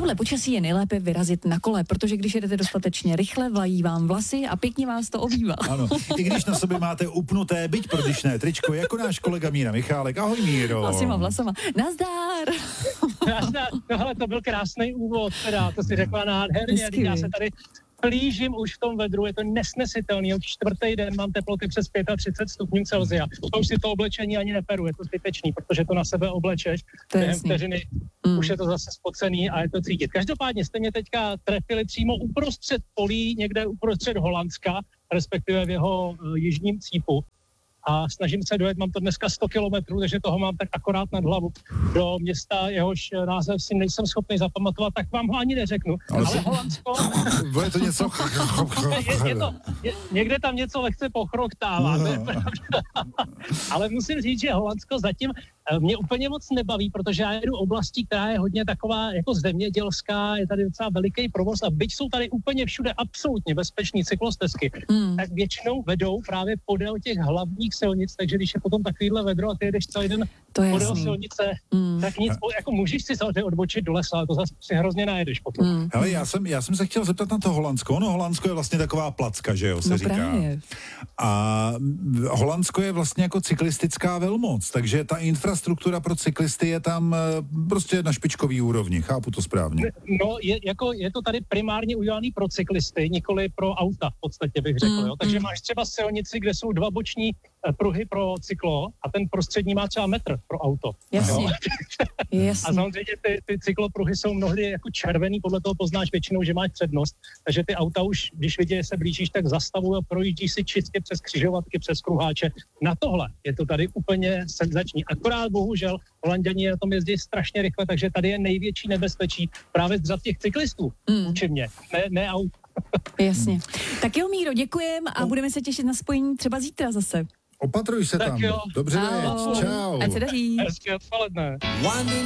tohle počasí je nejlépe vyrazit na kole, protože když jedete dostatečně rychle, vlají vám vlasy a pěkně vás to ovívá. Ano, i když na sobě máte upnuté, byť prodyšné tričko, jako náš kolega Míra Michálek. Ahoj, Míro. A s těma vlasama. Nazdar! Nazdar. Tohle to byl krásný úvod, teda, to si řekla nádherně. Já se tady plížím už v tom vedru, je to nesnesitelný. Už čtvrtý den mám teploty přes 35 stupňů Celsia. To už si to oblečení ani neperu, je to zbytečný, protože to na sebe oblečeš. Během vteřiny už je to zase spocený a je to cítit. Každopádně jste mě teďka trefili přímo uprostřed polí, někde uprostřed Holandska, respektive v jeho jižním cípu. A snažím se dojet, mám to dneska 100 kilometrů, takže toho mám tak akorát nad hlavu do města, jehož název si nejsem schopný zapamatovat, tak vám ho ani neřeknu. Ale Holandsko... Bude to něco... někde tam něco lehce pochrochtává. No. Ale musím říct, že Holandsko zatím mě úplně moc nebaví, protože já jedu oblastí, která je hodně taková jako zemědělská, je tady docela veliký provoz a byť jsou tady úplně všude absolutně bezpeční cyklostezky, tak většinou vedou právě podél těch hlavních silnic, takže když je potom takovýhle vedro a ty jedeš celý den podél silnice, tak nic, jako můžeš si samozřejmě odbočit do lesa, ale to zase si hrozně najedeš potom. Hele, já jsem se chtěl zeptat na to Holandsko. No, Holandsko je vlastně taková placka, že jo, se říká. Právě. A Holandsko je vlastně jako cyklistická velmoc, takže ta infrastruktura pro cyklisty je tam prostě na špičkový úrovni, chápu to správně. No, je to tady primárně udělaný pro cyklisty, nikoli pro auta v podstatě bych řekl, jo. Takže máš třeba silnici, kde jsou dva boční pruhy pro cyklo a ten prostřední má třeba metr pro auto. Jasně. A samozřejmě ty cyklopruhy jsou mnohdy jako červený, podle toho poznáš většinou, že máš přednost, takže ty auta už, když vidí, že se blížíš, tak zastavují a projíždí si čistě přes křižovatky, přes kruháče. Na tohle je to tady úplně senzační. Akorát bohužel Holanďani na tom jezdí strašně rychle, takže tady je největší nebezpečí právě z řad těch cyklistů. Určitě. Ne aut. Jasně. Tak jo, Míro, děkujem a budeme se těšit na spojení třeba zítra zase. Opatruj se tak tam. Jo. Dobře, čau. Ať se daří. Hezké odpoledne.